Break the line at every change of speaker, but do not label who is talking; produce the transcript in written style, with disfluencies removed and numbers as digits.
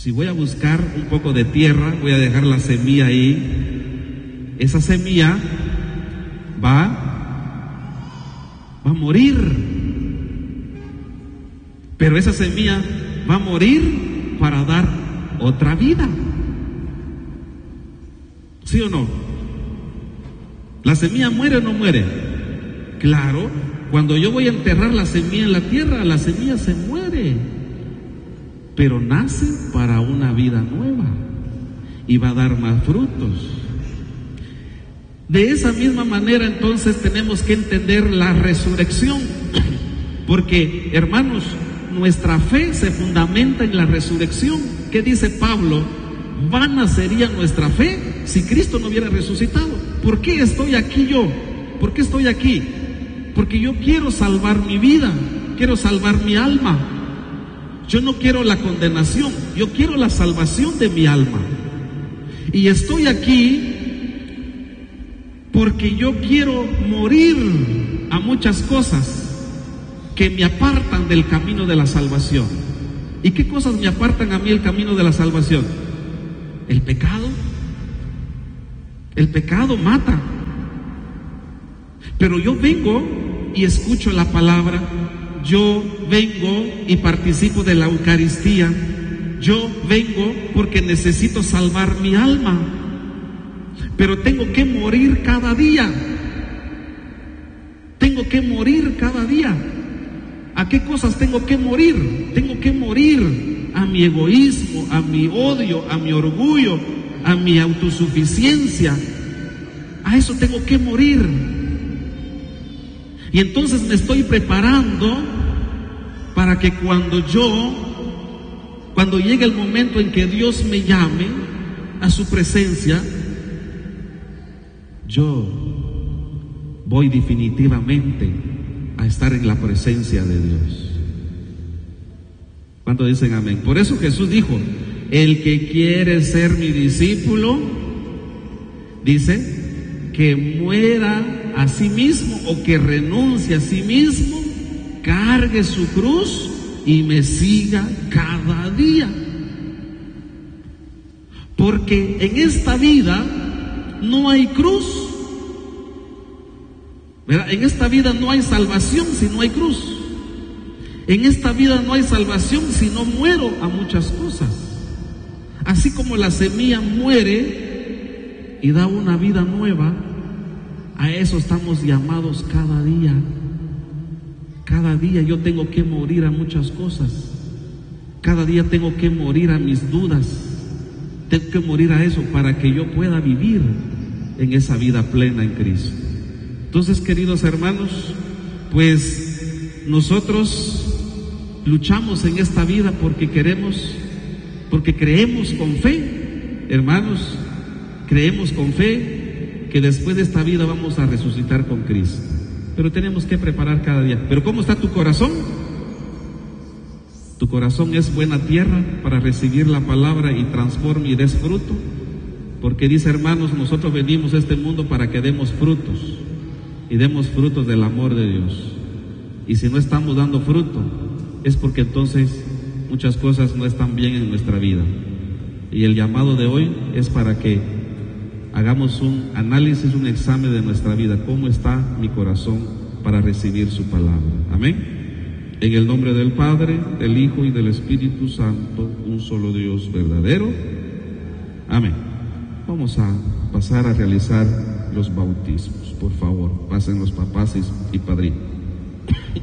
Si voy a buscar un poco de tierra, voy a dejar la semilla ahí, esa semilla va a morir, pero esa semilla va a morir para dar otra vida. ¿Sí o no? ¿La semilla muere o no muere? Claro, cuando yo voy a enterrar la semilla en la tierra, la semilla se muere, pero nace para una vida nueva y va a dar más frutos. De esa misma manera, entonces, tenemos que entender la resurrección, porque, hermanos, nuestra fe se fundamenta en la resurrección. ¿Qué dice Pablo? Vana sería nuestra fe si Cristo no hubiera resucitado. ¿Por qué estoy aquí yo? ¿Por qué estoy aquí? Porque yo quiero salvar mi vida, quiero salvar mi alma. Yo no quiero la condenación, yo quiero la salvación de mi alma. Y estoy aquí porque yo quiero morir a muchas cosas que me apartan del camino de la salvación. ¿Y qué cosas me apartan a mí el camino de la salvación? El pecado. El pecado mata. Pero yo vengo y escucho la palabra, yo vengo y participo de la Eucaristía, yo vengo porque necesito salvar mi alma, pero tengo que morir cada día. Tengo que morir cada día. ¿A qué cosas tengo que morir? Tengo que morir a mi egoísmo, a mi odio, a mi orgullo, a mi autosuficiencia. A eso tengo que morir. Y entonces me estoy preparando para que cuando llegue el momento en que Dios me llame a su presencia, yo voy definitivamente a estar en la presencia de Dios. ¿Cuántos dicen amén? Por eso Jesús dijo, el que quiere ser mi discípulo, dice, que muera a sí mismo o que renuncie a sí mismo, cargue su cruz y me siga cada día. Porque en esta vida no hay cruz, ¿verdad? En esta vida no hay salvación si no hay cruz. En esta vida no hay salvación si no muero a muchas cosas. Así como la semilla muere y da una vida nueva, a eso estamos llamados cada día. Cada día yo tengo que morir a muchas cosas. Cada día tengo que morir a mis dudas. Tengo que morir a eso para que yo pueda vivir en esa vida plena en Cristo. Entonces, queridos hermanos, pues nosotros luchamos en esta vida porque creemos con fe, hermanos, creemos con fe que después de esta vida vamos a resucitar con Cristo. Pero tenemos que preparar cada día. Pero ¿cómo está tu corazón? ¿Tu corazón es buena tierra para recibir la palabra y transforme y des fruto? Porque dice, hermanos, nosotros venimos a este mundo para que demos frutos y demos frutos del amor de Dios. Y si no estamos dando fruto, es porque entonces muchas cosas no están bien en nuestra vida. Y el llamado de hoy es para que hagamos un análisis, un examen de nuestra vida. ¿Cómo está mi corazón para recibir su palabra? Amén. En el nombre del Padre, del Hijo y del Espíritu Santo, un solo Dios verdadero. Amén. Vamos a pasar a realizar los bautismos. Por favor, pasen los papás y padrinos.